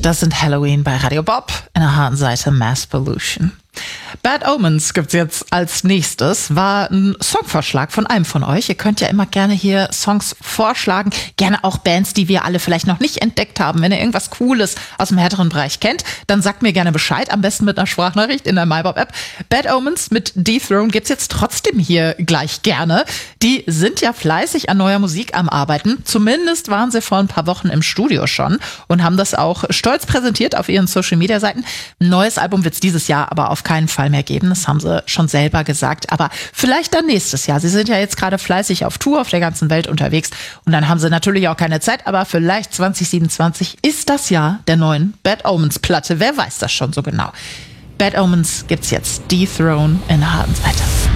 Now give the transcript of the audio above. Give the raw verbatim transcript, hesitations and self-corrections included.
Das sind Halloween bei Radio Bob in der harten Seite Mass Pollution. Bad Omens gibt's jetzt als nächstes, war ein Songvorschlag von einem von euch. Ihr könnt ja immer gerne hier Songs vorschlagen, gerne auch Bands, die wir alle vielleicht noch nicht entdeckt haben. Wenn ihr irgendwas Cooles aus dem härteren Bereich kennt, dann sagt mir gerne Bescheid, am besten mit einer Sprachnachricht in der MyBob-App. Bad Omens mit Dethrone gibt's jetzt trotzdem hier gleich gerne. Die sind ja fleißig an neuer Musik am Arbeiten. Zumindest waren sie vor ein paar Wochen im Studio schon und haben das auch stolz präsentiert auf ihren Social-Media-Seiten. Ein neues Album wird's dieses Jahr aber auf keinen Fall mehr geben. Das haben sie schon selber gesagt. Aber vielleicht dann nächstes Jahr. Sie sind ja jetzt gerade fleißig auf Tour auf der ganzen Welt unterwegs. Und dann haben sie natürlich auch keine Zeit. Aber vielleicht zwanzig siebenundzwanzig ist das Jahr der neuen Bad Omens Platte. Wer weiß das schon so genau. Bad Omens gibt's jetzt. Dethrone in der harten Seite.